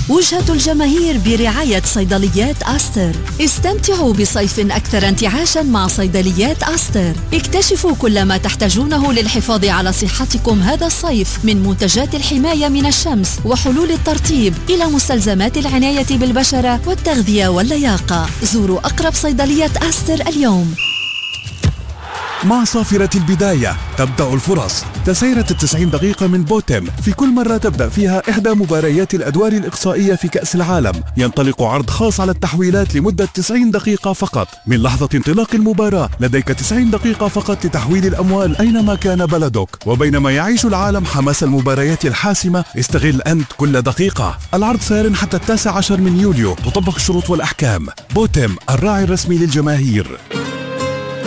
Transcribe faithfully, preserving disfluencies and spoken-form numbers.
وجهة الجماهير برعاية صيدليات أستر. استمتعوا بصيف أكثر انتعاشا مع صيدليات أستر. اكتشفوا كل ما تحتاجونه للحفاظ على صحتكم هذا الصيف، من منتجات الحماية من الشمس وحلول الترطيب إلى مستلزمات العناية بالبشرة والتغذية واللياقة. زوروا أقرب صيدلية أستر اليوم. مع صافرة البداية تبدأ الفرص. تسعيرة التسعين دقيقة من بوتم، في كل مرة تبدأ فيها إحدى مباريات الأدوار الإقصائية في كأس العالم ينطلق عرض خاص على التحويلات لمدة تسعين دقيقة فقط. من لحظة انطلاق المباراة لديك تسعين دقيقة فقط لتحويل الأموال أينما كان بلدك. وبينما يعيش العالم حماس المباريات الحاسمة، استغل أنت كل دقيقة. العرض سار حتى التاسع عشر من يوليو. تطبق الشروط والأحكام. بوتم، الراعي الرسمي للجماهير.